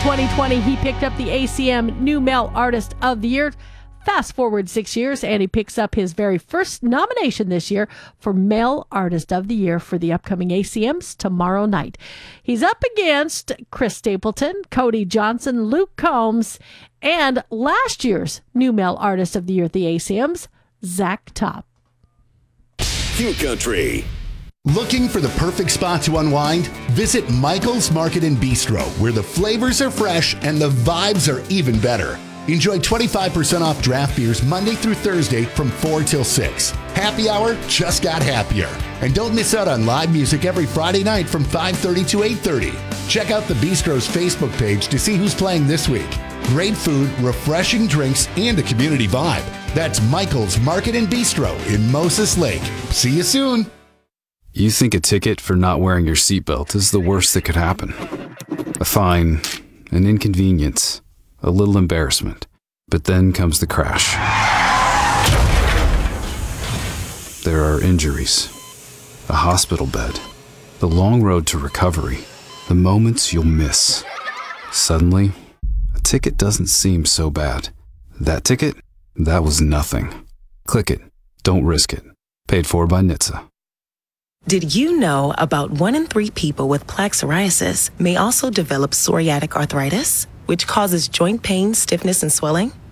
2020, he picked up the ACM New Male Artist of the Year. Fast forward 6 years, and he picks up his very first nomination this year for Male Artist of the Year for the upcoming ACMs tomorrow night. He's up against Chris Stapleton, Cody Johnson, Luke Combs, and last year's New Male Artist of the Year at the ACMs, Zach Top. Q Country. Looking for the perfect spot to unwind? Visit Michael's Market and Bistro, where the flavors are fresh and the vibes are even better. Enjoy 25% off draft beers Monday through Thursday from 4 till 6. Happy hour just got happier. And don't miss out on live music every Friday night from 5:30 to 8:30. Check out the Bistro's Facebook page to see who's playing this week. Great food, refreshing drinks, and a community vibe. That's Michael's Market and Bistro in Moses Lake. See you soon. You think a ticket for not wearing your seatbelt is the worst that could happen. A fine, an inconvenience, a little embarrassment. But then comes the crash. There are injuries, a hospital bed, the long road to recovery, the moments you'll miss. Suddenly, a ticket doesn't seem so bad. That ticket? That was nothing. Click it. Don't risk it. Paid for by NHTSA. Did you know about 1 in 3 people with plaque psoriasis may also develop psoriatic arthritis, which causes joint pain, stiffness, and swelling?